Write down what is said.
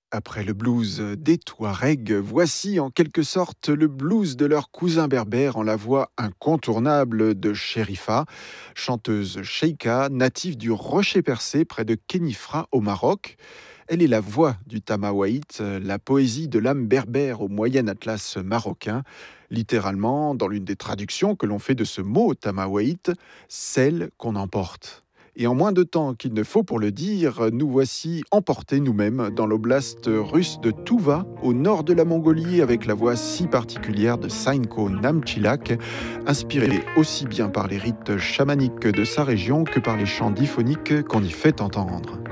Après le blues des Touaregs, voici en quelque sorte le blues de leur cousin berbère en la voix incontournable de Chérifa, chanteuse cheika, native du Rocher Percé près de Kenifra au Maroc. Elle est la voix du Tamawaït, la poésie de l'âme berbère au Moyen Atlas marocain. Littéralement, dans l'une des traductions que l'on fait de ce mot Tamawaït, celle qu'on emporte. Et en moins de temps qu'il ne faut pour le dire, nous voici emportés nous-mêmes dans l'oblast russe de Touva, au nord de la Mongolie, avec la voix si particulière de Sainko Namchilak, inspirée aussi bien par les rites chamaniques de sa région que par les chants diphoniques qu'on y fait entendre.